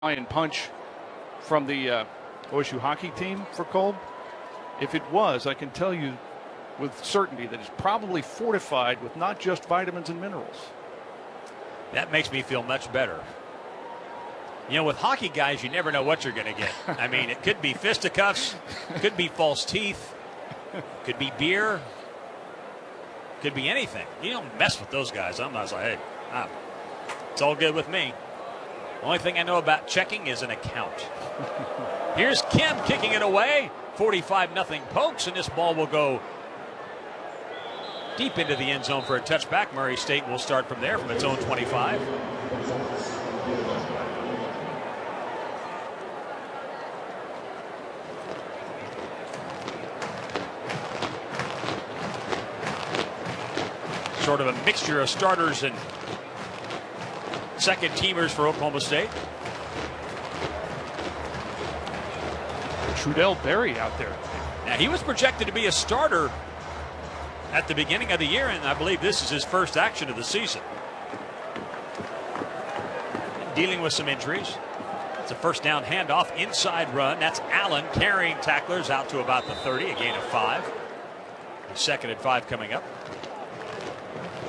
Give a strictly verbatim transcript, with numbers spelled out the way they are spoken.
and punch from the uh, O S U hockey team for Kolb? If it was, I can tell you with certainty that it's probably fortified with not just vitamins and minerals. That makes me feel much better. You know, with hockey guys, you never know what you're going to get. I mean, it could be fisticuffs, could be false teeth, could be beer, could be anything. You don't mess with those guys. I'm not like, hey, ah, it's all good with me. Only thing I know about checking is an account. Here's Kim kicking it away. forty-five nothing Pokes, and this ball will go deep into the end zone for a touchback. Murray State will start from there from its own twenty-five. Sort of a mixture of starters and second teamers for Oklahoma State. Trudell Berry out there. Now, he was projected to be a starter at the beginning of the year, and I believe this is his first action of the season. Dealing with some injuries. It's a first down handoff, inside run. That's Allen carrying tacklers out to about the thirty, a gain of five. The second and five coming up.